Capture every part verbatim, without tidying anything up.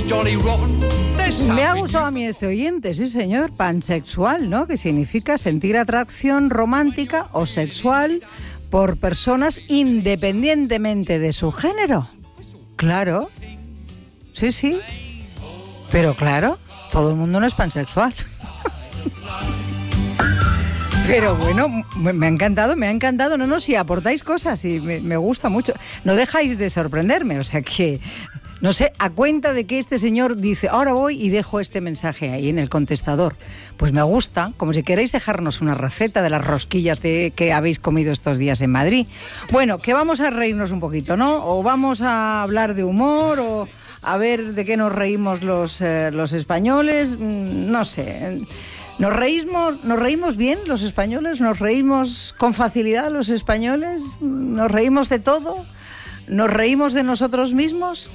Me ha gustado a mí este oyente, sí señor, pansexual, ¿no? Que significa sentir atracción romántica o sexual por personas independientemente de su género. Claro, sí, sí, pero claro, todo el mundo no es pansexual. Pero bueno, me ha encantado, me ha encantado. No, no, si aportáis cosas y me, me gusta mucho. No dejáis de sorprenderme, o sea que, no sé, a cuenta de que este señor dice, ahora voy y dejo este mensaje ahí en el contestador. Pues me gusta, como si queréis dejarnos una receta de las rosquillas de, que habéis comido estos días en Madrid. Bueno, que vamos a reírnos un poquito, ¿no? O vamos a hablar de humor, o a ver de qué nos reímos los, eh, los españoles, no sé... ¿Nos reímos, ¿Nos reímos bien los españoles? ¿Nos reímos con facilidad los españoles? ¿Nos reímos de todo? ¿Nos reímos de nosotros mismos?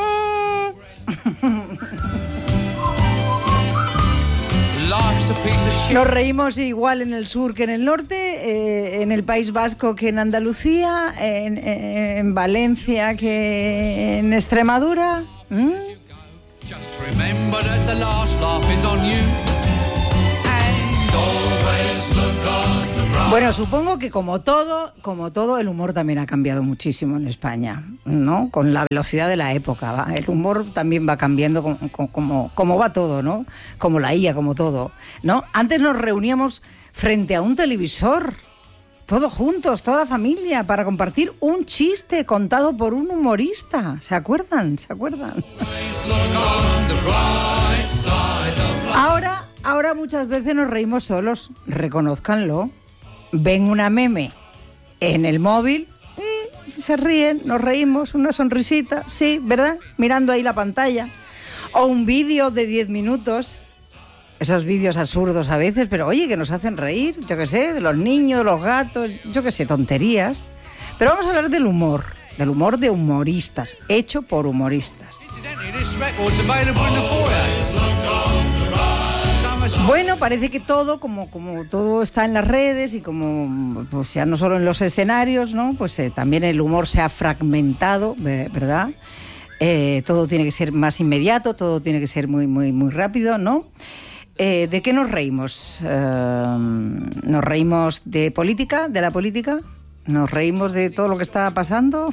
¿Nos reímos igual en el sur que en el norte? Eh, ¿En el País Vasco que en Andalucía? ¿En, en Valencia que en Extremadura? ¿Mm? Bueno, supongo que como todo, como todo, el humor también ha cambiado muchísimo en España, ¿no? Con la velocidad de la época, ¿va? El humor también va cambiando como, como, como va todo, ¿no? Como la I A, como todo, ¿no? Antes nos reuníamos frente a un televisor, todos juntos, toda la familia, para compartir un chiste contado por un humorista. ¿Se acuerdan? ¿Se acuerdan? Ahora... Ahora muchas veces nos reímos solos, reconózcanlo. Ven una meme en el móvil y se ríen, nos reímos, una sonrisita, sí, ¿verdad? Mirando ahí la pantalla. O un vídeo de diez minutos, esos vídeos absurdos a veces, pero oye, que nos hacen reír, yo qué sé, de los niños, de los gatos, yo qué sé, tonterías. Pero vamos a hablar del humor, del humor de humoristas, hecho por humoristas. Bueno, parece que todo, como, como todo está en las redes y como, pues ya no solo en los escenarios, ¿no? Pues eh, también el humor se ha fragmentado, ¿verdad? Eh, todo tiene que ser más inmediato, todo tiene que ser muy, muy, muy rápido, ¿no? Eh, ¿De qué nos reímos? Eh, ¿Nos reímos de política, de la política? ¿Nos reímos de todo lo que está pasando?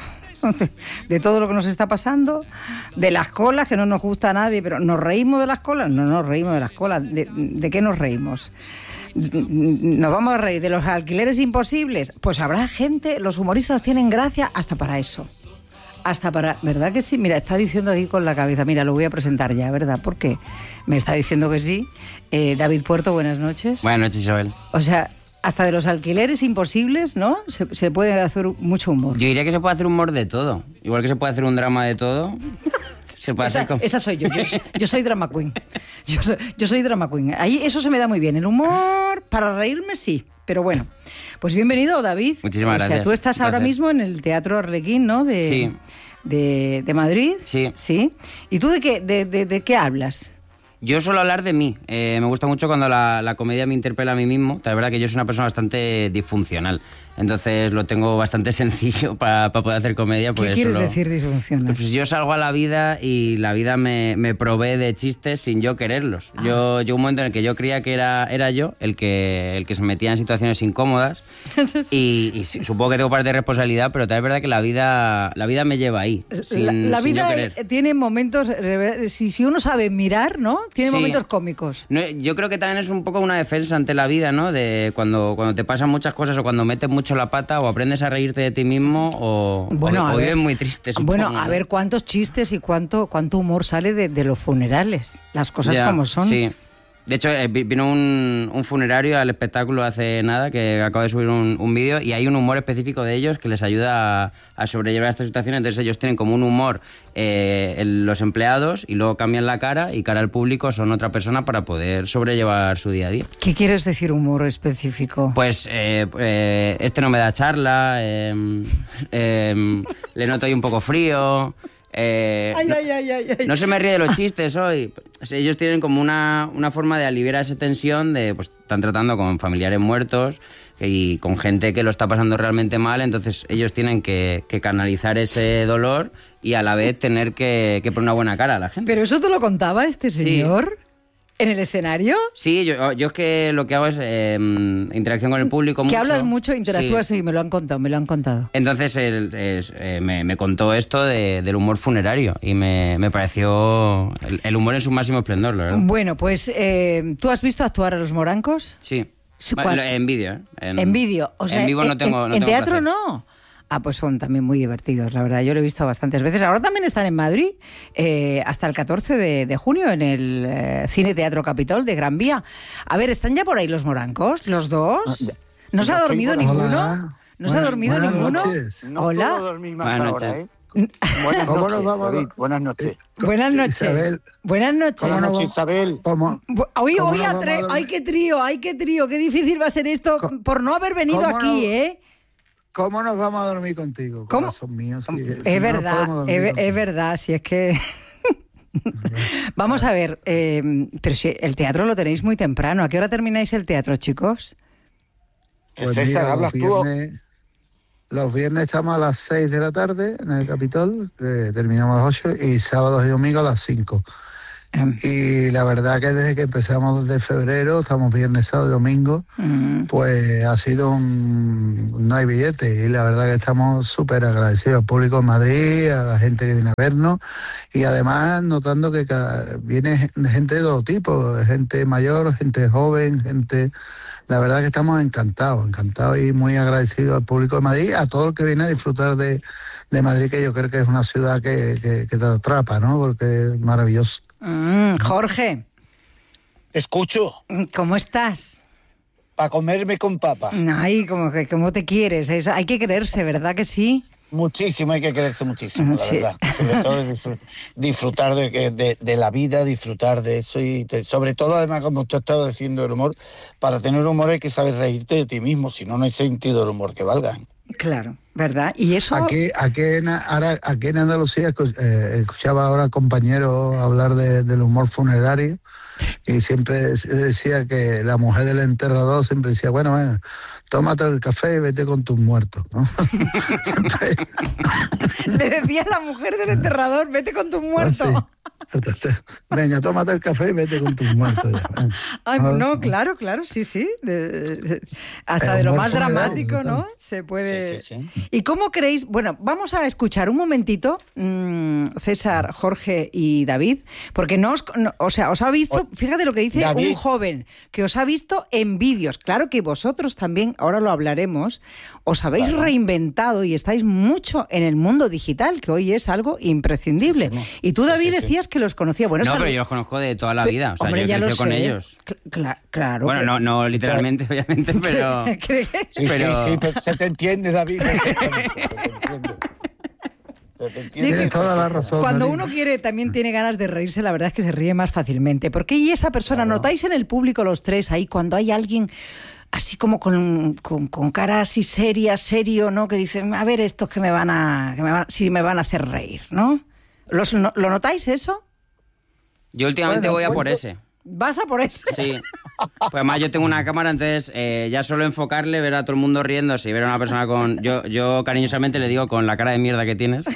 De todo lo que nos está pasando, de las colas, que no nos gusta a nadie, pero ¿nos reímos de las colas? No nos reímos de las colas. ¿De, de qué nos reímos? ¿Nos vamos a reír de los alquileres imposibles? Pues habrá gente, los humoristas tienen gracia hasta para eso. Hasta para... ¿Verdad que sí? Mira, está diciendo aquí con la cabeza, mira, lo voy a presentar ya, ¿verdad? Porque me está diciendo que sí. Eh, David Puerto, buenas noches. Buenas noches, Isabel. O sea... Hasta de los alquileres imposibles, ¿no? Se, se puede hacer mucho humor. Yo diría que se puede hacer humor de todo. Igual que se puede hacer un drama de todo. Se puede esa, hacer con... esa soy yo. yo. Yo soy drama queen. Yo soy, yo soy drama queen. Ahí eso se me da muy bien. El humor, para reírme, sí. Pero bueno, pues bienvenido, David. Muchísimas gracias. O sea, tú estás ahora mismo en el Teatro Arlequín, ¿no? De, sí. De, de Madrid. Sí. Sí. ¿Y tú de qué, de, de, de qué hablas? Yo suelo hablar de mí. Eh, me gusta mucho cuando la, la comedia me interpela a mí mismo. La verdad que yo soy una persona bastante disfuncional. Entonces lo tengo bastante sencillo para pa poder hacer comedia. ¿Qué quieres solo... decir disfuncional? Pues yo salgo a la vida y la vida me, me provee de chistes sin yo quererlos. Ah. Yo llegó un momento en el que yo creía que era, era yo el que, el que se metía en situaciones incómodas. y, y supongo que tengo parte de responsabilidad, pero también es verdad que la vida, la vida me lleva ahí. Sin, la la sin vida yo querer. Tiene momentos, si, si uno sabe mirar, ¿no? Tiene sí. momentos cómicos. No, yo creo que también es un poco una defensa ante la vida, ¿no? De cuando, cuando te pasan muchas cosas o cuando metes mucho la pata o aprendes a reírte de ti mismo o, bueno, o, o vives muy triste, supongo. Bueno, a ver cuántos chistes y cuánto, cuánto humor sale de, de los funerales. Las cosas ya, como son. Sí. De hecho, vino un, un funerario al espectáculo hace nada, que acabo de subir un, un vídeo, y hay un humor específico de ellos que les ayuda a, a sobrellevar esta situación. Entonces ellos tienen como un humor, eh, el, los empleados, y luego cambian la cara, y cara al público son otra persona para poder sobrellevar su día a día. ¿Qué quieres decir humor específico? Pues eh, eh, este no me da charla, eh, eh, le noto ahí un poco frío... Eh, ay, no, ay, ay, ay, ay. no se me ríe de los chistes hoy. Pues ellos tienen como una, una forma de aliviar esa tensión de, pues, están tratando con familiares muertos y con gente que lo está pasando realmente mal, entonces ellos tienen que, que canalizar ese dolor y a la vez tener que, que poner una buena cara a la gente. ¿Pero eso te lo contaba este señor? Sí. ¿En el escenario? Sí, yo, yo es que lo que hago es eh, interacción con el público. Que mucho. hablas mucho, interactúas, sí. sí, me lo han contado, me lo han contado. Entonces él, es, eh, me, me contó esto de, del humor funerario y me, me pareció el, el humor en su máximo esplendor, la verdad. Bueno, pues, eh, ¿tú has visto actuar a los Morancos? Sí, bueno, en vídeo. ¿eh? En, en vídeo, o sea, en vivo no tengo. En, no en tengo teatro placer. no. Ah, pues son también muy divertidos, la verdad. Yo lo he visto bastantes veces. Ahora también están en Madrid, eh, hasta el catorce de, de junio, en el eh, Cine Teatro Capitol de Gran Vía. A ver, ¿están ya por ahí los Morancos, los dos? ¿No se ha dormido ninguno? Hola. ¿No se ha dormido buenas ninguno? Noches. No Hola. puedo dormir más Buenas ahora, noches. ¿eh? Buenas ¿Cómo noches, nos vamos a- David. Buenas noches. Buenas noches. Isabel, Buenas noches. ¿cómo Buenas no noches, va- Isabel. ¿Cómo? Bu- Hoy, ¿Cómo hoy nos a vamos tre- a dormir? ay, qué trío, ay, qué trío, qué difícil va a ser esto Co- por no haber venido ¿Cómo aquí, no? ¿eh? ¿Cómo nos vamos a dormir contigo, ¿Cómo? corazón mío? Si- si no Es nos verdad, podemos dormir es, ve- contigo. es verdad, si es que... Vamos a ver, eh, pero si el teatro lo tenéis muy temprano. ¿A qué hora termináis el teatro, chicos? Pues César, mira, hablas los tú. viernes, los viernes estamos a las seis de la tarde en el Capitol, que terminamos a las ocho, y sábados y domingos a las cinco. Em, Y la verdad que desde que empezamos desde febrero, estamos viernes, sábado y domingo, mm, pues ha sido un... no hay billete, y la verdad que estamos súper agradecidos al público de Madrid, a la gente que viene a vernos, y además notando que cada... viene gente de todo tipo, gente mayor, gente joven, gente... La verdad que estamos encantados, encantados y muy agradecidos al público de Madrid, a todo el que viene a disfrutar de, de Madrid, que yo creo que es una ciudad que, que, que te atrapa, ¿no? Porque es maravilloso. mm, Jorge, Escucho, ¿cómo estás? para comerme con papa. Ay, como que cómo te quieres. Eso, hay que creerse, ¿verdad que sí? Muchísimo, hay que quererse muchísimo, la Sí. verdad. Sobre todo disfrut- disfrutar de, que- de, de la vida, disfrutar de eso y te- sobre todo, además, como usted estaba diciendo, el humor. Para tener humor hay que saber reírte de ti mismo, si no, no hay sentido del humor que valga. Claro, ¿verdad? Y eso... Aquí, aquí, en, ahora, aquí en Andalucía escu- eh, escuchaba ahora al compañero hablar de- del humor funerario y siempre decía que la mujer del enterrador siempre decía, bueno, bueno, tómate el café y vete con tus muertos, ¿no? Siempre- Le decía a la mujer del enterrador, vete con tu muerto. así. Entonces, venga, tómate el café y vete con tus muertos ya. venga. Ay, Ahora- no, claro, claro, sí, sí. De- de- hasta El de lo humor más funerario, dramático, ¿no? total. Se puede... Sí, sí, sí. ¿Y cómo creéis? Bueno, vamos a escuchar un momentito, mmm, César, Jorge y David, porque no os... no- o sea, os ha visto, fíjate lo que dice David. un joven, que os ha visto en vídeos. Claro que vosotros también, ahora lo hablaremos, os habéis Claro. reinventado y estáis mucho en el mundo digital, que hoy es algo imprescindible. Sí, sí. Y tú, Sí, David, sí, sí. decías que los conocías. Bueno, No, sal- pero yo los conozco de toda la Pe- vida. O sea, Hombre, yo ya he lo crecido con sé. ellos. Cl- cla- claro. Bueno, no, no literalmente, obviamente, pero... ¿Crees? Sí, Pero- sí, sí, pero se te entiende, David. perfectamente, se te entiende. Se te entiende. Tienes toda la razón. Cuando David. uno quiere, también tiene ganas de reírse, la verdad es que se ríe más fácilmente. Porque y esa persona, notáis en el público los tres ahí, cuando hay alguien así como con, con, con cara así seria, serio, ¿no? Que dice, a ver, estos que me van a, que me van, sí me van a hacer reír, ¿no? ¿Los, no- ¿Lo notáis eso? Yo últimamente Bueno, voy a pues por yo- ese. ¿Vas a por eso? Sí. Pues además yo tengo una cámara, entonces eh, ya solo enfocarle, ver a todo el mundo riéndose y ver a una persona con... Yo, yo cariñosamente le digo con la cara de mierda que tienes.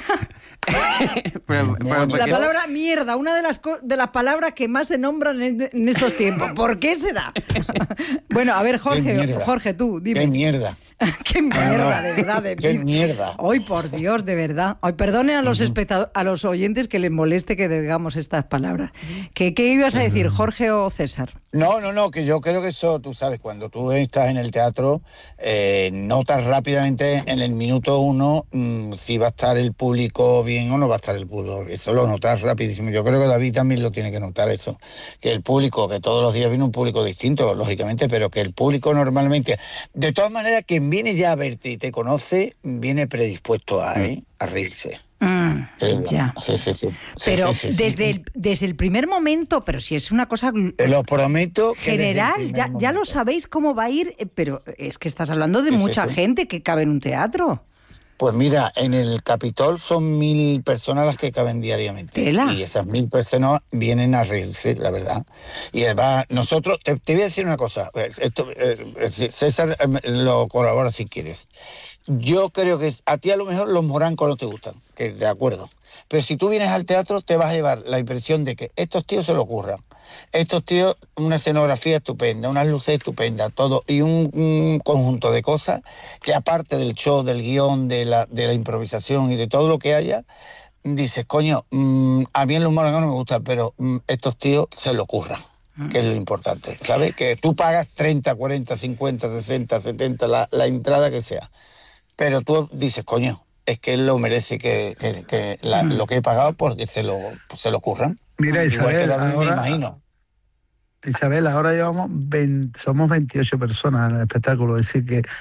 Pero- pero La porque- palabra mierda, una de las, co- de las palabras que más se nombran en, en estos tiempos. ¿Por qué será? Bueno, a ver, Qué Jorge, mierda. Jorge, tú, dime. Qué mierda. Qué mierda, no. de verdad. De Qué vida. mierda. Ay, por Dios, de verdad. Ay, perdone a los espectadores, a los oyentes que les moleste que digamos estas palabras. ¿Qué, qué ibas a decir, Jorge o César? No, no, no, que yo creo que eso, tú sabes, cuando tú estás en el teatro, eh, notas rápidamente en el minuto uno mmm, si va a estar el público bien o no va a estar el público. Eso lo notas rapidísimo. Yo creo que David también lo tiene que notar eso. Que el público, que todos los días viene un público distinto, lógicamente, pero que el público normalmente, de todas maneras, quien viene ya a verte y te conoce, viene predispuesto a, ¿eh? a reírse. Mm, Eh, ya. Sí, sí, sí. Sí, Pero sí, sí, sí. desde, el, desde el primer momento, pero si es una cosa gl- Te lo prometo que desde el general, primer ya, ya lo momento. sabéis cómo va a ir, eh, pero es que estás hablando de Sí, sí, mucha sí. gente que cabe en un teatro. Pues mira, en el Capitol son mil personas las que caben diariamente. ¿Tela? Y esas mil personas vienen a reírse, la verdad. Y además, nosotros, te, te voy a decir una cosa, esto, eh, César eh, lo colabora si quieres. Yo creo que a ti a lo mejor los morancos no te gustan, que de acuerdo. Pero si tú vienes al teatro te vas a llevar la impresión de que estos tíos se lo ocurran. Estos tíos, una escenografía estupenda, unas luces estupendas, todo, y un, un conjunto de cosas que aparte del show, del guión, de la, de la improvisación y de todo lo que haya, dices, coño, mmm, a mí el humor no me gusta, pero mmm, estos tíos se lo ocurran, que es lo importante, ¿sabes? Que tú pagas treinta, cuarenta, cincuenta, sesenta, setenta, la, la entrada que sea, pero tú dices, coño, es que él lo merece, que, que, que la, lo que he pagado porque se lo, se lo ocurran. Mira, Isabel, Igual que ahora, me imagino. Isabel, ahora llevamos veinte, somos veintiocho personas en el espectáculo, es decir, que,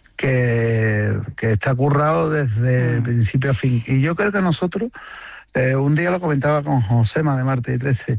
que, que está currado desde mm. principio a fin. Y yo creo que nosotros, eh, un día lo comentaba con Josema de Martes y trece,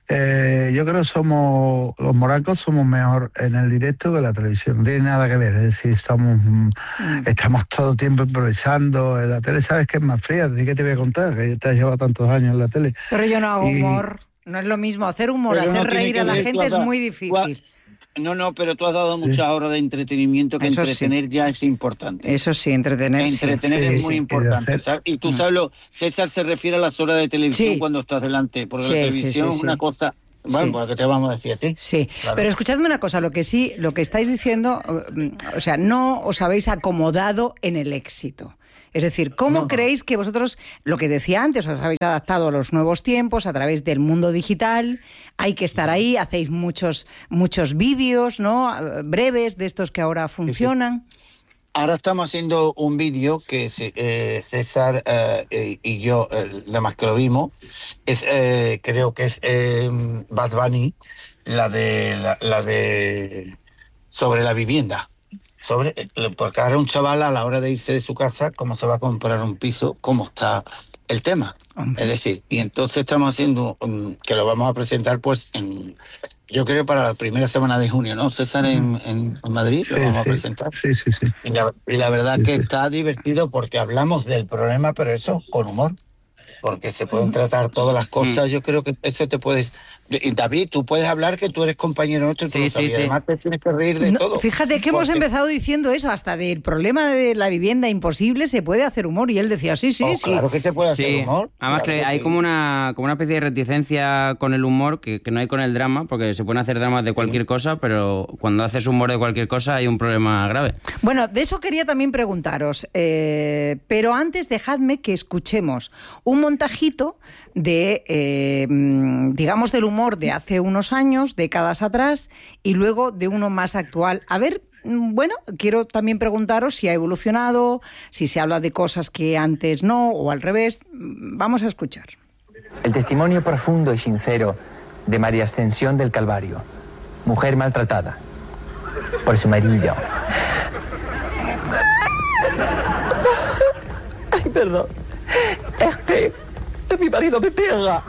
eh, yo creo que somos, los morancos somos mejor en el directo que en la televisión, no tiene nada que ver, es decir, estamos, mm. estamos todo el tiempo improvisando, en la tele sabes que es más fría, ¿de qué te voy a contar? Que te has llevado tantos años en la tele. Pero yo no hago y... humor. No es lo mismo hacer humor, pero hacer no reír a la ver, gente es dado, muy difícil. No, no, pero tú has dado muchas sí. horas de entretenimiento, que Eso entretener sí. ya es importante. Eso sí, entretener Entretener sí. es sí, muy sí. importante, Y, ¿sabes? Y tú sabes, lo, César se refiere a las horas de televisión sí. cuando estás delante, porque sí, la televisión sí, sí, es una sí. cosa... Bueno, sí. pues, ¿qué te vamos a decir a ti? Sí, claro. Pero escuchadme una cosa, lo que sí, lo que estáis diciendo, o sea, no os habéis acomodado en el éxito. Es decir, ¿cómo no, creéis que vosotros, lo que decía antes, os habéis adaptado a los nuevos tiempos a través del mundo digital? Hay que estar ahí, hacéis muchos muchos vídeos, ¿no? Breves de estos que ahora funcionan. Sí, sí. Ahora estamos haciendo un vídeo que eh, César eh, y yo, eh, nada más que lo vimos, es, eh, creo que es eh, Bad Bunny, la de, la, la de sobre la vivienda. Sobre, porque ahora un chaval a la hora de irse de su casa, cómo se va a comprar un piso, cómo está el tema. Hombre. Es decir, y entonces estamos haciendo, um, que lo vamos a presentar pues en, yo creo para la primera semana de junio, ¿no, César? En, en, en Madrid sí, lo vamos sí. a presentar. Sí, sí, sí. Y la, y la verdad sí, que sí. está divertido porque hablamos del problema, pero eso con humor. Porque se pueden tratar todas las cosas, yo creo que eso te puedes... Y David, tú puedes hablar que tú eres compañero nuestro, sí, sí, y sí. además te tienes que reír de no, todo. Fíjate que porque... hemos empezado diciendo eso, hasta del problema de la vivienda imposible se puede hacer humor, y él decía, sí, sí, oh, sí. Claro que se puede hacer sí. humor. Además claro que, que hay sí. como una como una especie de reticencia con el humor que, que no hay con el drama, porque se pueden hacer dramas de cualquier sí. cosa, pero cuando haces humor de cualquier cosa hay un problema grave. Bueno, de eso quería también preguntaros, eh, pero antes dejadme que escuchemos un montajito de, eh, digamos, del humor de hace unos años, décadas atrás, y luego de uno más actual. A ver, bueno, quiero también preguntaros si ha evolucionado, si se habla de cosas que antes no, o al revés. Vamos a escuchar. El testimonio profundo y sincero de María Ascensión del Calvario, mujer maltratada por su marido. Ay, perdón. Es que mi marido me pega.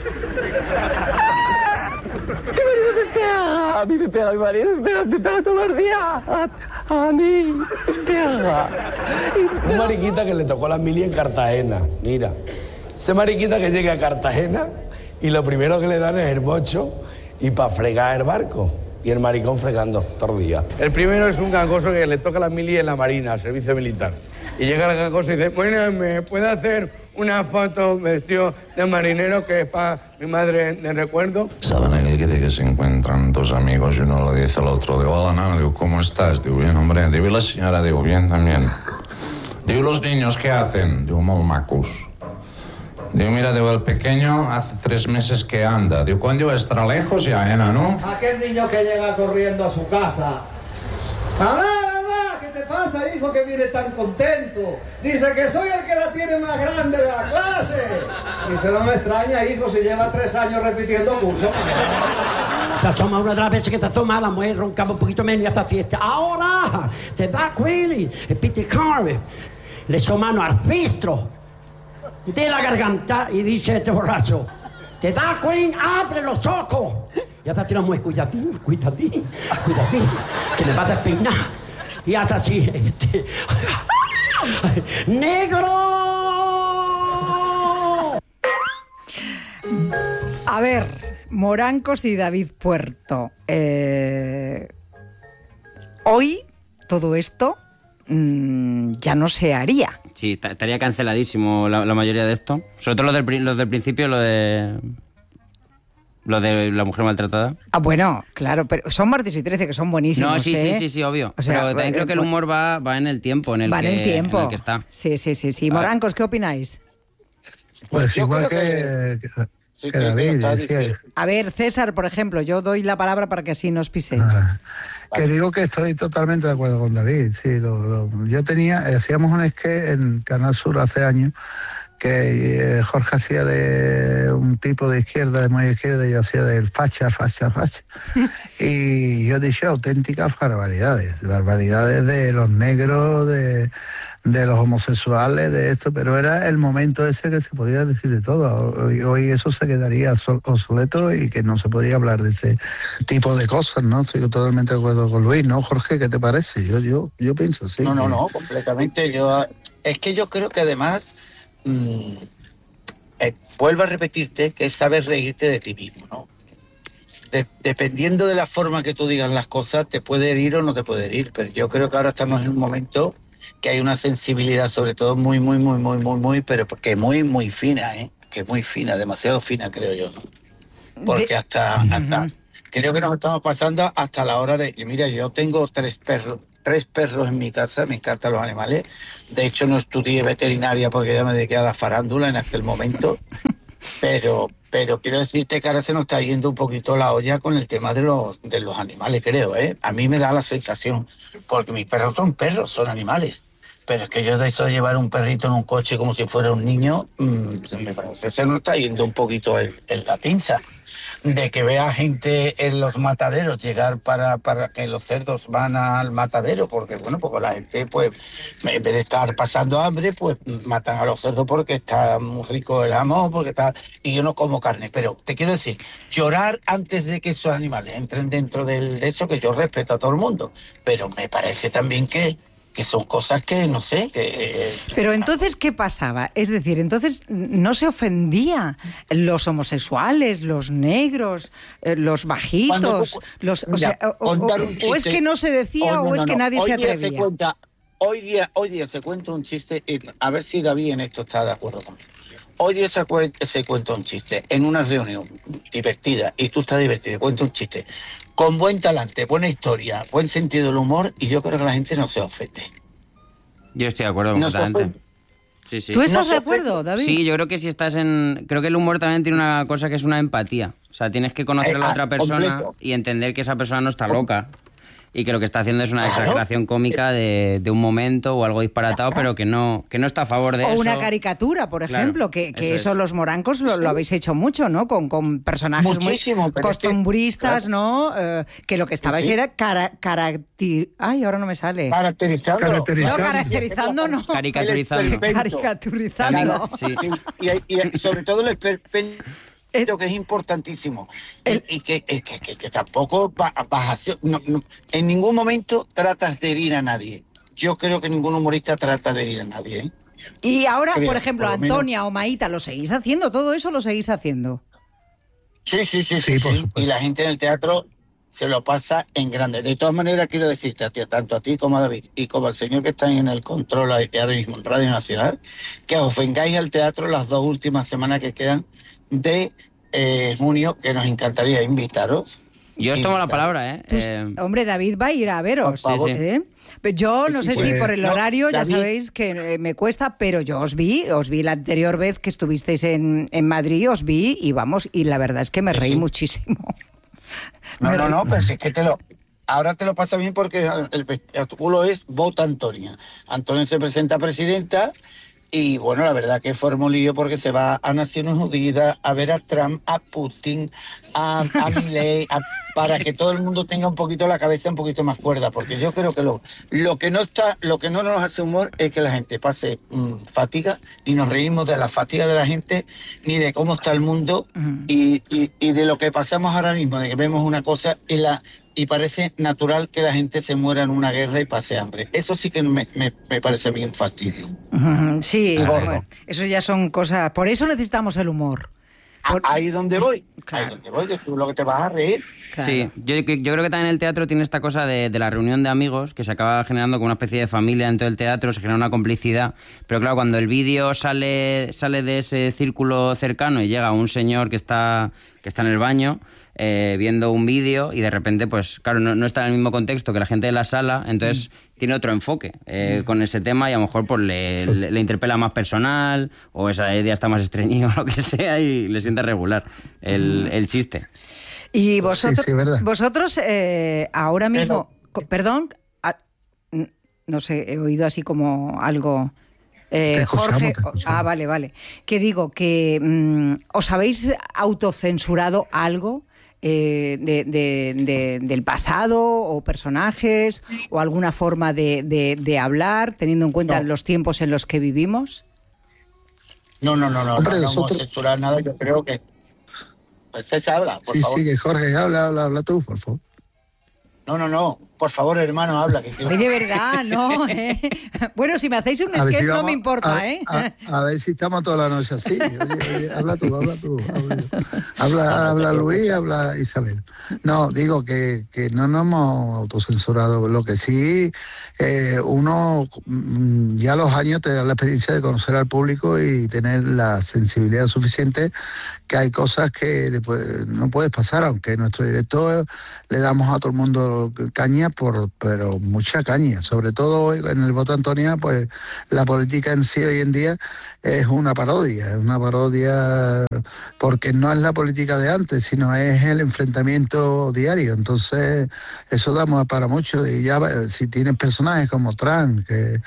Mi marido me pega. A mí me pega mi marido, me pega, me pega todos los días. A, a mí me pega. Un mariquita que le tocó la mili en Cartagena. Mira, ese mariquita que llega a Cartagena y lo primero que le dan es el bocho y para fregar el barco. Y el maricón fregando todo el día. El primero es un gangoso que le toca la mili en la Marina, servicio militar. Y llega el gangoso y dice, bueno, ¿me puede hacer una foto vestido de marinero que es para mi madre de recuerdo? Saben aquel que de que se encuentran dos amigos y uno le dice al otro, digo, hola, nana, digo, ¿cómo estás? Digo, bien, hombre. Digo, y la señora, digo, bien también. Digo, ¿los niños qué hacen? Digo, molt macos. Digo, mira, digo, el pequeño hace tres meses que anda. Digo, ¿cuándo estará lejos ya, Ena, no? Aquel niño que llega corriendo a su casa. ¡Mamá, mamá! ¿Qué te pasa, hijo, que viene tan contento? Dice que soy el que la tiene más grande de la clase. Dice, no me extraña, hijo, si lleva tres años repitiendo curso. Se asoma una de las veces que te asoma, la mujer roncaba un poquito menos y hace fiesta. Ahora, te da Quilly, el piticarve, le so mano al fistro de la garganta y dice este borracho, te da Queen, abre los ojos. Y hace así la mujer, cuidadín, cuidadín, cuidadín, que me va a despeinar. Y hace así, este, ¡Negro! A ver, Morancos y David Puerto. Eh, hoy todo esto mmm, ya no se haría. Sí, estaría canceladísimo la, la mayoría de esto. Sobre todo los del, los del principio, lo de... Lo de la mujer maltratada. Ah, bueno, claro, pero son martes y trece, que son buenísimos. No, sí, ¿eh? sí, sí, sí, obvio. O sea, pero también eh, creo que el eh, humor va, va en el tiempo en el, va que, en el tiempo. en el que está. Sí, sí, sí, sí. Morancos, ¿qué opináis? Pues Yo igual creo que, que- que, Sí, que que David lo está decía. diciendo. A ver, César, por ejemplo, yo doy la palabra para que así nos piséis. Ah, que digo que estoy totalmente de acuerdo con David. Sí, lo, lo- yo tenía, hacíamos un sketch en Canal Sur hace años que eh, Jorge hacía de un tipo de izquierda, de muy izquierda, y yo hacía del facha, facha, facha. Y yo dije auténticas barbaridades, barbaridades de los negros, de, de los homosexuales, de esto, pero era el momento ese que se podía decir de todo. Hoy, hoy eso se quedaría sol- obsoleto y que no se podría hablar de ese tipo de cosas, ¿no? Estoy totalmente de acuerdo con Luis, ¿no, Jorge? ¿Qué te parece? Yo, yo, yo pienso así. No, no, que- no, completamente. Yo, es que yo creo que además, mmm, eh, vuelvo a repetirte, que es saber reírte de ti mismo, ¿no? De- dependiendo de la forma que tú digas las cosas, te puede herir o no te puede herir, pero yo creo que ahora estamos en un momento que hay una sensibilidad, sobre todo muy, muy, muy, muy, muy, muy, pero que muy, muy fina, ¿eh? Que muy fina, demasiado fina, creo yo, ¿no? Porque De- hasta, hasta creo que nos estamos pasando hasta la hora de... Mira, yo tengo tres perros, tres perros en mi casa, me encantan los animales. De hecho, no estudié veterinaria porque ya me dediqué a la farándula en aquel momento. Pero, pero quiero decirte que ahora se nos está yendo un poquito la olla con el tema de los, de los animales, creo, ¿eh? A mí me da la sensación, porque mis perros son perros, son animales. Pero es que yo de eso de llevar un perrito en un coche como si fuera un niño, mmm, me parece que se nos está yendo un poquito el, el, la pinza. De que vea gente en los mataderos llegar para, para que los cerdos van al matadero, porque bueno, porque la gente pues en vez de estar pasando hambre, pues matan a los cerdos porque está muy rico el jamón, porque está, y yo no como carne, pero te quiero decir, llorar antes de que esos animales entren dentro del, de eso, que yo respeto a todo el mundo, pero me parece también que que son cosas que, no sé, que... Pero entonces, ¿qué pasaba? Es decir, entonces no se ofendía los homosexuales, los negros, eh, los bajitos, Cuando, los, o, mira, sea, o, o, o es que no se decía oh, no, o es no, que no. nadie hoy se día atrevía. Se cuenta, hoy, día, hoy día se cuenta un chiste, y a ver si David en esto está de acuerdo conmigo. Hoy día se, se cuenta un chiste en una reunión divertida, y tú estás divertido, cuenta un chiste, con buen talante, buena historia, buen sentido del humor, y yo creo que la gente no se ofende. Yo estoy de acuerdo No se completamente. Sí, sí. ¿Tú estás No de se acuerdo, ofende. David? Sí, yo creo que si estás en... Creo que el humor también tiene una cosa que es una empatía. O sea, tienes que conocer a la Eh, otra ah, persona completo. y entender que esa persona no está loca. Y que lo que está haciendo es una Claro. exageración cómica de, de un momento o algo disparatado, pero que no, que no está a favor de O eso. una caricatura, por Claro, ejemplo, que, que eso eso es. los morancos lo, lo habéis hecho mucho, ¿no? Con, con personajes Muchísimo, muy pero es que, costumbristas, claro. ¿no? Eh, que lo que estabais Sí. era cara, caracti- Ay, ahora no me sale. Caracterizando. No, Caracterizando. caracterizando no. Caricaturizando. Caricaturizando. Sí. Sí, y, y sobre todo el esperpento, El- que es importantísimo. el- y que, que, que, que tampoco va- vas a ser- no, no, en ningún momento tratas de herir a nadie. Yo creo que ningún humorista trata de herir a nadie, ¿eh? Y ahora, Creo, por ejemplo, por lo menos. Antonia o Maíta, ¿lo seguís haciendo? ¿Todo eso lo seguís haciendo? Sí, sí, sí, Sí, sí, por sí. supuesto. Y la gente en el teatro se lo pasa en grande. De todas maneras, quiero decirte a ti, tanto a ti como a David y como al señor que está en el control ahí ahora mismo en Radio Nacional, que os vengáis al teatro las dos últimas semanas que quedan de eh, junio, que nos encantaría invitaros. Yo os tomo la Invitaros. palabra, ¿eh? Pues, Eh, hombre, David va a ir a veros. Por favor. ¿eh? Pero yo no Sí, sé sí, si sí. por el No, horario, ya David- sabéis que eh, me cuesta, pero yo os vi, os vi la anterior vez que estuvisteis en, en Madrid, os vi y vamos, y la verdad es que me Sí, reí sí. muchísimo. No, Me no, reí. no, pero si es que te lo... Ahora te lo pasa bien porque el espectáculo es Vota Antonia. Antonia se presenta presidenta y, bueno, la verdad que fue un lío porque se va a Naciones Unidas a ver a Trump, a Putin, a, a Milei, a- para que todo el mundo tenga un poquito la cabeza un poquito más cuerda, porque yo creo que lo, lo que no está, lo que no nos hace humor es que la gente pase mm, fatiga, y nos reímos de la fatiga de la gente, ni de cómo está el mundo, Ujú. y, y, y de lo que pasamos ahora mismo, de que vemos una cosa y la y parece natural que la gente se muera en una guerra y pase hambre. Eso sí que me, me, me parece a mí un fastidio. Uh-huh, sí, Claro. bueno, eso ya son cosas... Por eso necesitamos el humor. Por... Ahí es donde voy, claro. Ahí es donde voy, que tú lo que te vas a reír. Claro. Sí, yo, yo creo que también el teatro tiene esta cosa de, de la reunión de amigos, que se acaba generando como una especie de familia dentro del teatro, se genera una complicidad, pero claro, cuando el vídeo sale, sale de ese círculo cercano y llega un señor que está, que está en el baño, eh, viendo un vídeo y de repente, pues claro, no, no está en el mismo contexto que la gente de la sala, entonces mm. tiene otro enfoque eh, mm. con ese tema y a lo mejor pues le, le, le interpela más personal o esa idea está más estreñido o lo que sea y le siente regular el, el chiste. Y vosotros, sí, sí, vosotros eh, ahora mismo, Pero... perdón, a, no sé, he oído así como algo... Eh, Jorge, ah, vale, vale. Que digo que mm, ¿os habéis autocensurado algo eh, de, de, de, del pasado o personajes o alguna forma de, de, de hablar teniendo en cuenta no. los tiempos en los que vivimos? No, no, no, no, Hombre, no, no nosotros... vamos a censurar nada. Yo creo que pues César habla, por sí, favor. Sí, sí, que Jorge habla, habla, habla tú, por favor. No, no, no, por favor, hermano, habla. Que Ay, de verdad, no. ¿eh? Bueno, si me hacéis un sketch si no me importa, a, ¿eh? A, a ver si estamos toda la noche así. Oye, oye, habla tú, habla tú. Habla, habla, habla Luis, habla Isabel. No, digo que, que no nos hemos autocensurado. Lo que sí, eh, uno ya a los años te da la experiencia de conocer al público y tener la sensibilidad suficiente que hay cosas que pues, no puedes pasar, aunque en nuestro directo le damos a todo el mundo caña, por, pero mucha caña. Sobre todo hoy en el voto Antonia, pues la política en sí hoy en día es una parodia, es una parodia porque no es la política de antes, sino es el enfrentamiento diario. Entonces, eso da para mucho. Y ya si tienes personajes como Trump, que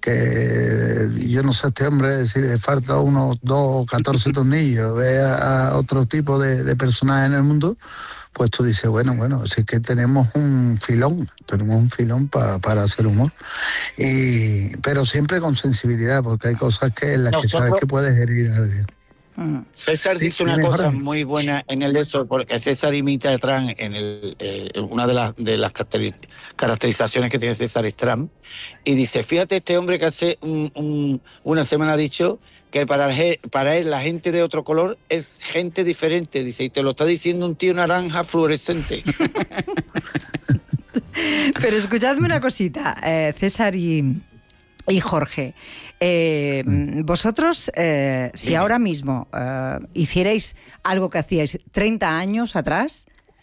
que yo no sé a este hombre si le falta unos dos o catorce tornillos, ve a, a otro tipo de, de personajes en el mundo, pues tú dices, bueno, bueno, si es que tenemos un filón, tenemos un filón pa, para hacer humor. Y, pero siempre con sensibilidad, porque hay cosas que en las Nosotros... que sabes que puedes herir a alguien. César dice una cosa muy buena en el eso, porque César imita a Trump en el, eh, una de las de las caracterizaciones que tiene César es Trump, y dice, fíjate, este hombre que hace un, un, una semana ha dicho que para, para él la gente de otro color es gente diferente, dice, y te lo está diciendo un tío naranja fluorescente. Pero escuchadme una cosita, eh, César y... Y Jorge, eh, vosotros, eh, si ahora mismo eh, hicierais algo que hacíais treinta años atrás,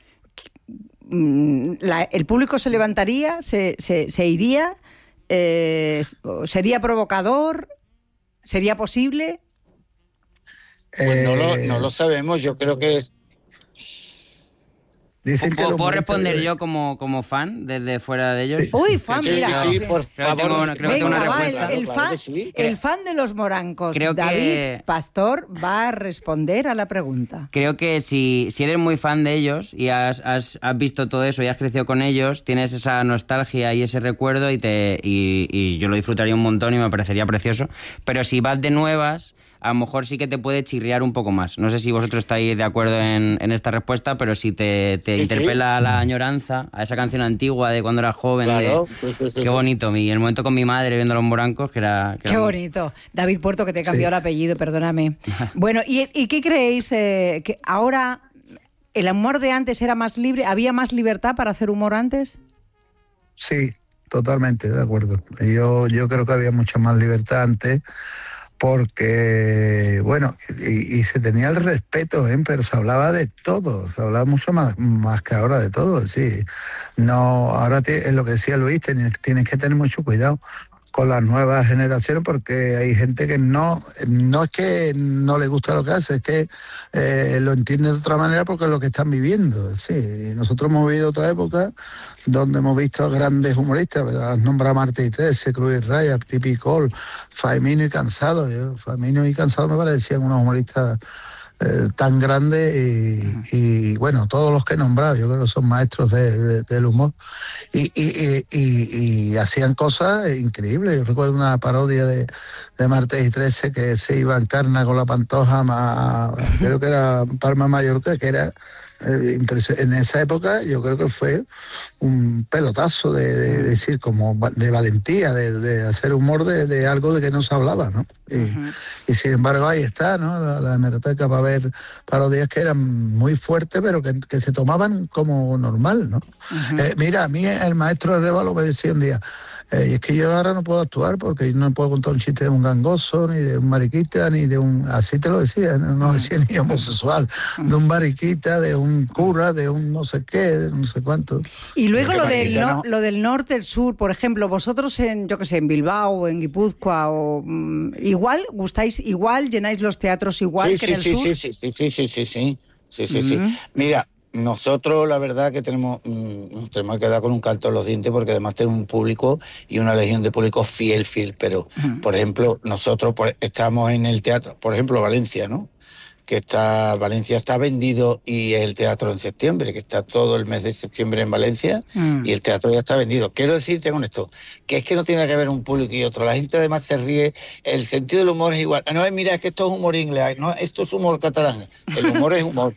la, ¿el público se levantaría, se, se, se iría, eh, sería provocador, sería posible? Pues no lo, no lo sabemos, yo creo que es... Dicen que ¿Puedo, ¿puedo responder yo como, como fan desde fuera de ellos? Sí. Uy, fan, sí, mira. Sí, por favor. Creo que tengo, creo Venga, que va, tengo una el, el, fan, sí. el fan de los morancos, Creo David que... Pastor, va a responder a la pregunta. Creo que si, si eres muy fan de ellos y has, has, has visto todo eso y has crecido con ellos, tienes esa nostalgia y ese recuerdo y, te, y, y yo lo disfrutaría un montón y me parecería precioso. Pero si vas de nuevas... a lo mejor sí que te puede chirriar un poco más. No sé si vosotros estáis de acuerdo en, en esta respuesta, pero si te, te sí, interpela sí. la añoranza a esa canción antigua de cuando eras joven, claro, de, sí, sí, sí, qué bonito, mi, el momento con mi madre viendo los morancos, que era... Que qué era bonito. Muy... David Puerto, que te cambió sí. el apellido, perdóname. Bueno, ¿y, y qué creéis? Eh, que ahora el humor de antes era más libre, ¿había más libertad para hacer humor antes? Sí, totalmente, de acuerdo. Yo, yo creo que había mucha más libertad antes, porque, bueno, y, y se tenía el respeto, ¿eh? Pero se hablaba de todo, se hablaba mucho más, más que ahora de todo, sí. No, ahora te, es lo que decía Luis, tienes, tienes que tener mucho cuidado con las nuevas generaciones, porque hay gente que no, no es que no le gusta lo que hace, es que eh, lo entiende de otra manera porque es lo que están viviendo. Sí, nosotros hemos vivido otra época donde hemos visto grandes humoristas, has nombrado a Martí trece, Cruz Raya, Tipi Col, Famino y Cansado. Yo, Famino y Cansado me parecían unos humoristas Eh, tan grande y, y bueno, todos los que he nombrado yo creo que son maestros de, de, del humor y, y, y, y, y hacían cosas increíbles. Yo recuerdo una parodia de, de Martes y trece que se iba en carna con la Pantoja a, creo que era Palma Mallorca, que era eh, en esa época yo creo que fue un pelotazo de, de, de decir, como de valentía, de, de hacer humor de, de algo de que no se hablaba, ¿no? Y, uh-huh. y sin embargo ahí está, ¿no? La, la hemeroteca para ver parodias que eran muy fuertes, pero que, que se tomaban como normal, ¿no? Uh-huh. Eh, mira, a mí el maestro Arévalo me decía un día, Eh, y es que yo ahora no puedo actuar porque no puedo contar un chiste de un gangoso, ni de un mariquita, ni de un... Así te lo decía, no, no decía ni homosexual, de un mariquita, de un cura, de un no sé qué, de no sé cuánto. Y luego lo del, no, lo del norte, el sur, por ejemplo, vosotros en, yo qué sé, en Bilbao o en Guipúzcoa, o, mm, igual, gustáis igual, llenáis los teatros igual sí, que sí, en el sí, sur. Sí, sí, sí, sí, sí, sí, sí, sí, sí, uh-huh. sí. Mira, nosotros la verdad que tenemos, mmm, tenemos que dar con un canto en los dientes porque además tenemos un público y una legión de público fiel, fiel, pero uh-huh. por ejemplo, nosotros por, estamos en el teatro, por ejemplo Valencia, ¿no? Que está, Valencia está vendido y es el teatro en septiembre, que está todo el mes de septiembre en Valencia uh-huh. y el teatro ya está vendido. Quiero decirte con esto, que es que no tiene que ver un público y otro, la gente además se ríe, el sentido del humor es igual. No, mira, es que esto es humor inglés, no, esto es humor catalán, el humor es humor.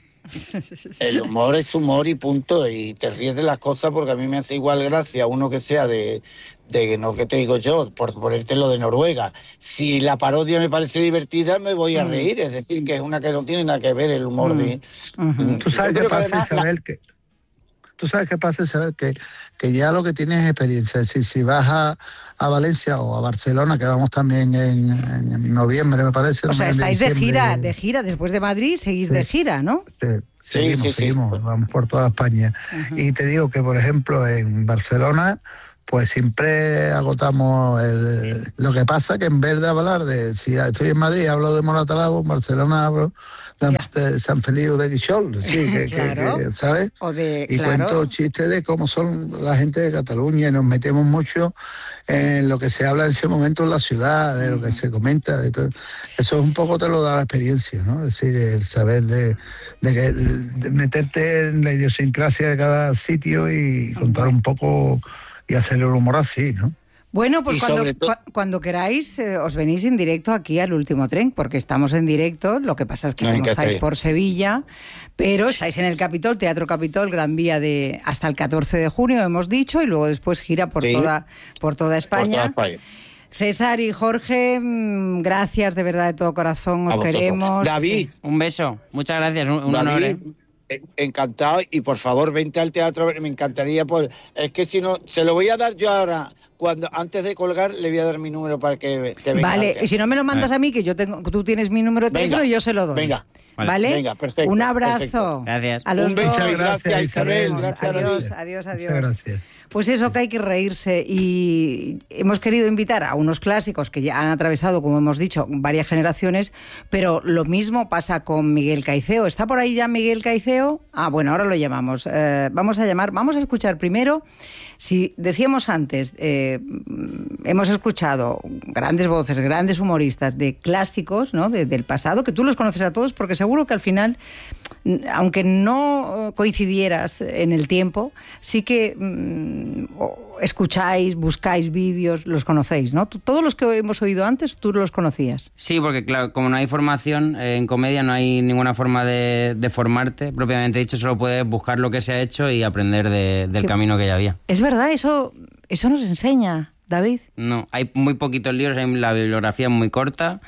El humor es humor y punto, y te ríes de las cosas porque a mí me hace igual gracia uno que sea de, de no que te digo yo, por ponerte lo de Noruega. Si la parodia me parece divertida, me voy a mm. reír, es decir, que es una que no tiene nada que ver el humor mm. de... Uh-huh. Tú sabes qué pasa, Isabel, la... que... Tú sabes qué pasa, Isabel, que, que ya lo que tienes es experiencia. Es decir, si vas a, a Valencia o a Barcelona, que vamos también en, en noviembre, me parece. O sea, estáis de gira, de gira, después de Madrid seguís sí, de gira, ¿no? Sí, seguimos, sí, sí, seguimos, sí. Vamos por toda España. Uh-huh. Y te digo que, por ejemplo, en Barcelona, pues siempre agotamos el, lo que pasa que en vez de hablar de, si estoy en Madrid hablo de Moratalabo, en Barcelona hablo de San Feliu de Guixol, sí, que, claro. que, que ¿sabes? O de, y claro. cuento chistes de cómo son la gente de Cataluña y nos metemos mucho en lo que se habla en ese momento en la ciudad, de lo que se comenta, de todo. Eso es un poco te lo da la experiencia, ¿no? Es decir, el saber de, de, que, de meterte en la idiosincrasia de cada sitio y contar bueno. un poco y hacer el humor así, ¿no? Bueno, pues cuando, todo... cu- cuando queráis eh, os venís en directo aquí al Último Tren, porque estamos en directo, lo que pasa es que no, como estáis por Sevilla, pero estáis en el Capitol, Teatro Capitol, Gran Vía de hasta el catorce de junio, hemos dicho, y luego después gira por, sí. toda, por toda España. Por toda España. César y Jorge, gracias de verdad de todo corazón, os queremos. David. Un beso, muchas gracias, un, un David. honor. ¿eh? Encantado, y por favor vente al teatro, me encantaría, por, es que si no, se lo voy a dar yo ahora, cuando antes de colgar le voy a dar mi número para que te venga. Vale, y si no me lo mandas a mí, que yo tengo, tú tienes mi número de teléfono y yo se lo doy. Venga. ¿Vale? Venga, perfecto. Un abrazo. Perfecto. Gracias. A los Un beso, dos. gracias Isabel. Gracias, adiós, adiós, adiós. Muchas gracias. Pues eso, que hay que reírse, y hemos querido invitar a unos clásicos que ya han atravesado, como hemos dicho, varias generaciones, pero lo mismo pasa con Miguel Caiceo. ¿Está por ahí ya Miguel Caiceo? Ah, bueno, ahora lo llamamos. Eh, vamos a llamar, vamos a escuchar primero, si decíamos antes, eh, hemos escuchado grandes voces, grandes humoristas de clásicos, ¿no? De, del pasado, que tú los conoces a todos, porque seguro que al final, aunque no coincidieras en el tiempo, sí que mmm, escucháis, buscáis vídeos, los conocéis, ¿no? Todos los que hemos oído antes, tú los conocías. Sí, porque claro, como no hay formación eh, en comedia, no hay ninguna forma de, de formarte, propiamente dicho, solo puedes buscar lo que se ha hecho y aprender de, del ¿Qué? camino que ya había. Es verdad, eso, eso nos enseña, David. No, hay muy poquitos libros, hay la bibliografía es muy corta.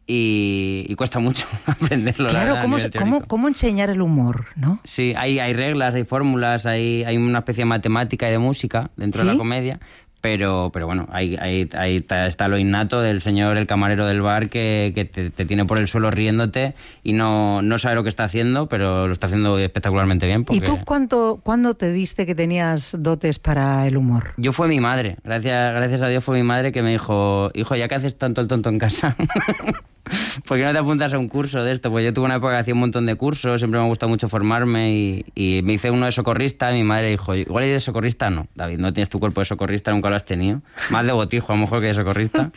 Y, y cuesta mucho aprenderlo. Claro, la verdad, ¿cómo, cómo, ¿cómo enseñar el humor, no? Sí, hay, hay reglas, hay fórmulas, hay, hay una especie de matemática y de música dentro ¿Sí? de la comedia, pero, pero bueno, hay, hay, hay, está lo innato del señor, el camarero del bar, que, que te, te tiene por el suelo riéndote y no, no sabe lo que está haciendo, pero lo está haciendo espectacularmente bien. Porque... ¿Y tú cuánto, cuándo te diste que tenías dotes para el humor? Yo fue mi madre, gracias, gracias a Dios fue mi madre que me dijo, hijo, ya que haces tanto el tonto en casa... ¿por qué no te apuntas a un curso de esto? Pues yo tuve una época que hacía un montón de cursos, siempre me ha gustado mucho formarme y, y me hice uno de socorrista y mi madre dijo, igual hay de socorrista, no, David, no tienes tu cuerpo de socorrista, nunca lo has tenido, más de botijo a lo mejor que de socorrista.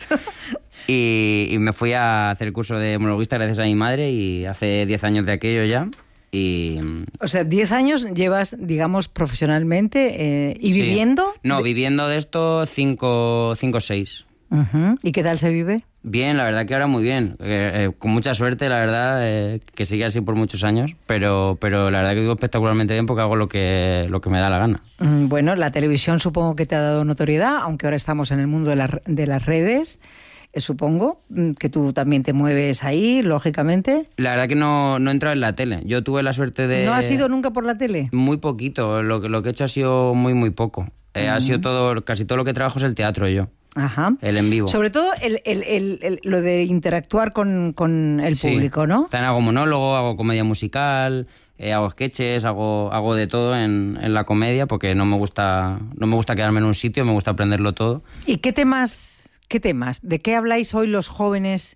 y, y me fui a hacer el curso de monologuista gracias a mi madre y hace diez años de aquello ya. Y... O sea, diez años llevas, digamos, profesionalmente eh, y sí. viviendo... No, de... viviendo de esto cinco o seis. Uh-huh. ¿Y qué tal se vive? Bien, la verdad que ahora muy bien. Eh, eh, con mucha suerte, la verdad, eh, que sigue así por muchos años, pero, pero la verdad que vivo espectacularmente bien porque hago lo que, lo que me da la gana. Mm, bueno, la televisión supongo que te ha dado notoriedad, aunque ahora estamos en el mundo de, la, de las redes. Eh, supongo que tú también te mueves ahí, lógicamente. La verdad que no, no he entrado en la tele. Yo tuve la suerte de... ¿No has ido nunca por la tele? Muy poquito. Lo, lo que he hecho ha sido muy, muy poco. Eh, uh-huh. Ha sido todo... Casi todo lo que trabajo es el teatro yo. Ajá. El en vivo. Sobre todo el, el, el, el, lo de interactuar con, con el sí. público, ¿no? También hago monólogo, hago comedia musical... Eh, hago sketches, hago, hago de todo en, en la comedia porque no me gusta no me gusta quedarme en un sitio, me gusta aprenderlo todo. ¿Y qué temas, qué temas? ¿De qué habláis hoy los jóvenes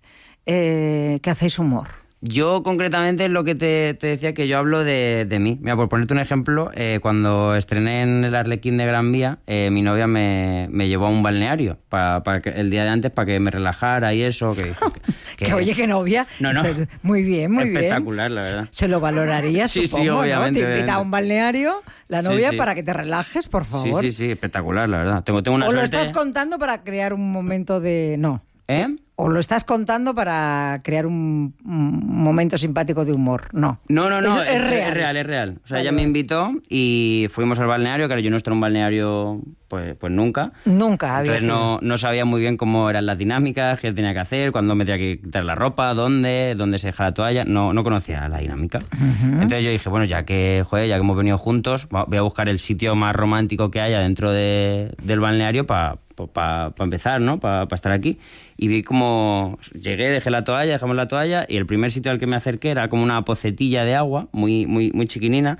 eh, que hacéis humor? Yo concretamente es lo que te, te decía, que yo hablo de, de mí. Mira, por ponerte un ejemplo, eh, cuando estrené en el Arlequín de Gran Vía, eh, mi novia me, me llevó a un balneario para, para que, el día de antes para que me relajara y eso. Que, que, que oye, qué novia. No, no. Muy bien, muy Espectacular, bien. Espectacular, la verdad. Se lo valoraría, sí, supongo, sí, obviamente, ¿no? Te invita a un balneario la novia sí, sí. para que te relajes, por favor. Sí, sí, sí, espectacular, la verdad. Tengo, tengo una ¿O suerte... lo estás contando para crear un momento de... No. ¿Eh? ¿O lo estás contando para crear un, un momento simpático de humor? No. No, no, no, es, es, es real. Es real, es real. O sea, vale. ella me invitó y fuimos al balneario, claro, yo no estoy en un balneario pues, pues nunca. Nunca había Entonces no, no sabía muy bien cómo eran las dinámicas, qué tenía que hacer, cuándo me tenía que quitar la ropa, dónde, dónde se deja la toalla. No, no conocía la dinámica. Uh-huh. Entonces yo dije, bueno, ya que, joder, ya que hemos venido juntos, voy a buscar el sitio más romántico que haya dentro de, del balneario para pa, pa empezar, ¿no? Para pa estar aquí. Y vi como llegué, dejé la toalla, dejamos la toalla y el primer sitio al que me acerqué era como una pocetilla de agua, muy, muy, muy chiquinina.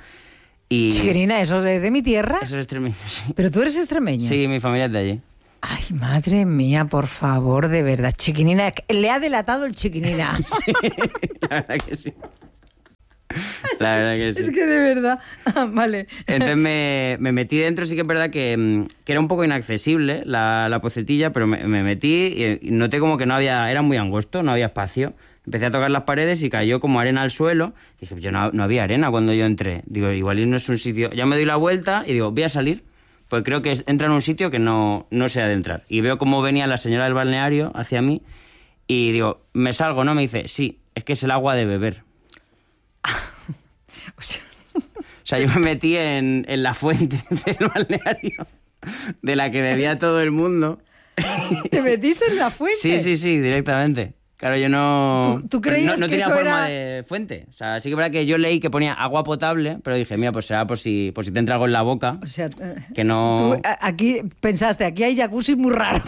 Y chiquinina, ¿eso es de mi tierra? Eso es extremeño, sí. ¿Pero tú eres extremeño? Sí, mi familia es de allí. Ay, madre mía, por favor, de verdad. Chiquinina, le ha delatado el chiquinina. Sí, la verdad que sí. La verdad que sí. Es que de verdad, ah, vale. Entonces me, me metí dentro, sí que es verdad que, que era un poco inaccesible la, la pocetilla, pero me, me metí y noté como que no había, era muy angosto, no había espacio. Empecé a tocar las paredes y cayó como arena al suelo. Dije, yo no, no había arena cuando yo entré. Digo, igual no es un sitio... Ya me doy la vuelta y digo, voy a salir, pues creo que entra en un sitio que no, no sé adentrar. Y veo cómo venía la señora del balneario hacia mí y digo, ¿me salgo, no? Me dice, sí, es que es el agua de beber. O sea, o sea, yo me metí en, en la fuente del balneario, de la que bebía todo el mundo. ¿Te metiste en la fuente? Sí, sí, sí, directamente. Claro, yo no... ¿Tú, tú creías no, no que tenía eso forma era... de fuente. O sea, sí que es verdad que yo leí que ponía agua potable, pero dije, mira, pues será por si, por si te entra algo en la boca. O sea, que no... Tú aquí pensaste, aquí hay jacuzzi muy raros.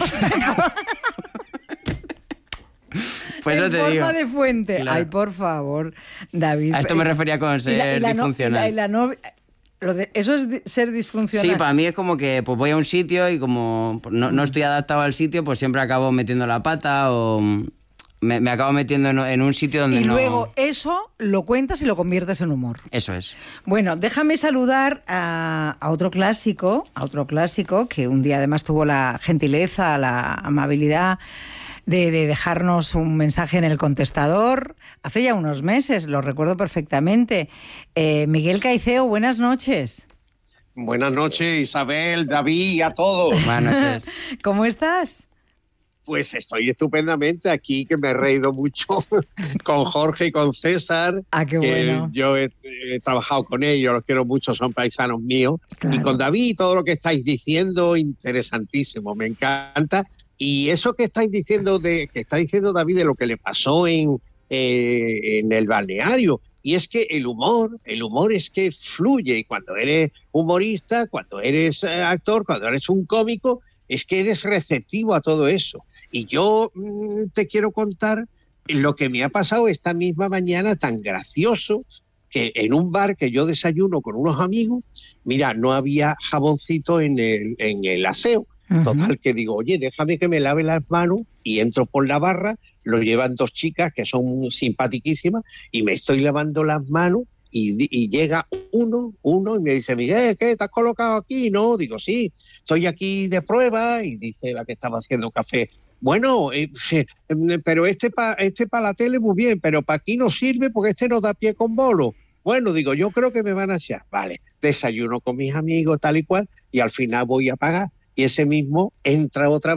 Pues en eso te forma digo. de fuente. Claro. Ay, por favor, David. A esto me refería con ser y la, y la disfuncional. No, y la, y la no, lo de, ¿eso es di, ser disfuncional? Sí, para mí es como que pues voy a un sitio y como no, no estoy adaptado al sitio, pues siempre acabo metiendo la pata o me, me acabo metiendo en, en un sitio donde y no... Y luego eso lo cuentas y lo conviertes en humor. Eso es. Bueno, déjame saludar a, a otro clásico, a otro clásico que un día además tuvo la gentileza, la amabilidad... De, de dejarnos un mensaje en el contestador hace ya unos meses, lo recuerdo perfectamente. Eh, Miguel Caiceo, buenas noches. Buenas noches, Isabel, David y a todos. Buenas noches. ¿Cómo estás? Pues estoy estupendamente aquí, que me he reído mucho con Jorge y con César. Ah, qué bueno. Yo he, he trabajado con ellos, los quiero mucho, son paisanos míos. Claro. Y con David, todo lo que estáis diciendo, interesantísimo, me encanta. Y eso que estáis diciendo, de que está diciendo David de lo que le pasó en, eh, en el balneario, y es que el humor, el humor es que fluye, y cuando eres humorista, cuando eres eh, actor, cuando eres un cómico, es que eres receptivo a todo eso. Y yo mmm, te quiero contar lo que me ha pasado esta misma mañana tan gracioso, que en un bar que yo desayuno con unos amigos, mira, no había jaboncito en el, en el aseo. Total, que digo, oye, déjame que me lave las manos, y entro por la barra, lo llevan dos chicas que son simpaticísimas y me estoy lavando las manos y, y llega uno, uno y me dice, Miguel, ¿qué? ¿Te has colocado aquí? No, digo, sí, estoy aquí de prueba, y dice la que estaba haciendo café, bueno, eh, eh, pero este para este pa la tele muy bien, pero para aquí no sirve porque este no da pie con bolo. Bueno, digo, yo creo que me van a echar. Vale, desayuno con mis amigos, tal y cual, y al final voy a pagar. Y ese mismo entra otra vez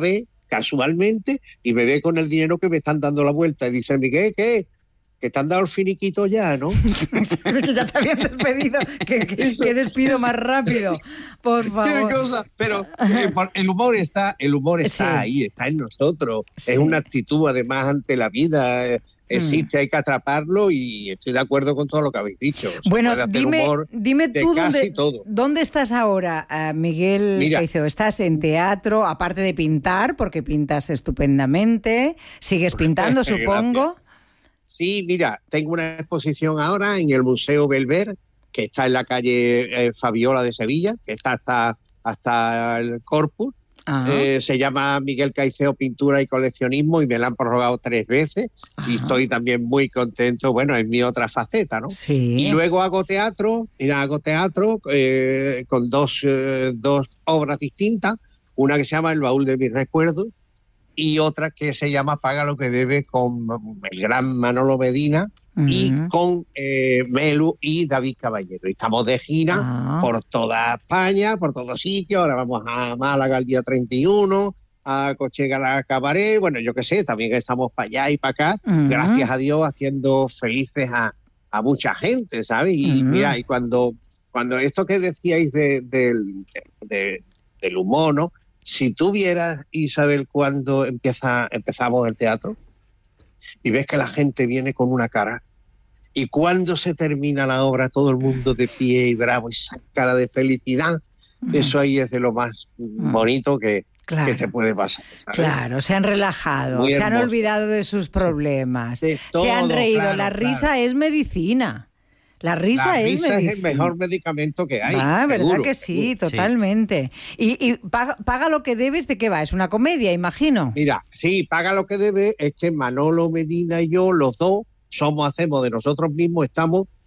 casualmente, y me ve con el dinero que me están dando la vuelta. Y dice, Miguel, ¿qué? Que te han dado el finiquito ya, ¿no? Que ya te habían despedido. Que, que, que despido más rápido, por favor. Cosa? Pero eh, el humor está, el humor está sí. ahí, está en nosotros. Sí. Es una actitud, además, ante la vida. Eh, existe, mm. hay que atraparlo, y estoy de acuerdo con todo lo que habéis dicho. Bueno, dime, dime tú dónde, dónde estás ahora, uh, Miguel Mira, Caicedo. ¿Estás en teatro, aparte de pintar, porque pintas estupendamente? ¿Sigues pintando, supongo? Sí, mira, tengo una exposición ahora en el Museo Belver, que está en la calle eh, Fabiola de Sevilla, que está hasta, hasta el Corpus. Eh, se llama Miguel Caicedo Pintura y Coleccionismo, y me la han prorrogado tres veces. Ajá. Y estoy también muy contento, bueno, en mi otra faceta, ¿no? Sí. Y luego hago teatro, mira, hago teatro eh, con dos, eh, dos obras distintas, una que se llama El baúl de mis recuerdos, y otra que se llama Paga lo que debe, con el gran Manolo Medina uh-huh. y con eh, Melu y David Caballero. Y estamos de gira uh-huh. por toda España, por todos sitios. Ahora vamos a Málaga el día treinta y uno, a Cochegara Cabaret, bueno, yo qué sé, también estamos para allá y para acá, uh-huh. gracias a Dios, haciendo felices a, a mucha gente, ¿sabes? Y uh-huh. mira, y cuando, cuando esto que decíais de, de, de, del humor, ¿no? Si tú vieras, Isabel, cuando empieza, empezamos el teatro y ves que la gente viene con una cara, y cuando se termina la obra todo el mundo de pie y bravo, esa cara de felicidad, mm. eso ahí es de lo más mm. bonito que, claro. que te puede pasar, ¿sabes? Claro, se han relajado, Muy se han hermoso. olvidado de sus problemas, de todo, se han reído, claro, la risa claro. es medicina. La risa, la es, risa medicina. es el mejor medicamento que hay. Ah, seguro, ¿verdad que sí? seguro. Totalmente. Sí. Y, y paga, paga lo que debes, ¿de qué va? Es una comedia, imagino. Mira, sí, Paga lo que debe es que Manolo Medina y yo, los dos, somos, hacemos de nosotros mismos, estamos